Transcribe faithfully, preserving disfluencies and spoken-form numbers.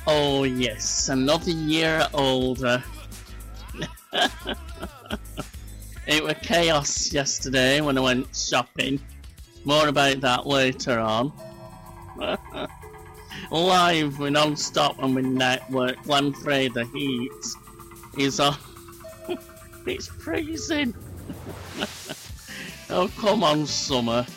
Oh yes, another year older. It was chaos yesterday when I went shopping. More about that later on. Live, we're non-stop on my network. Glen Frey, the heat is on. It's freezing. Oh, come on, summer.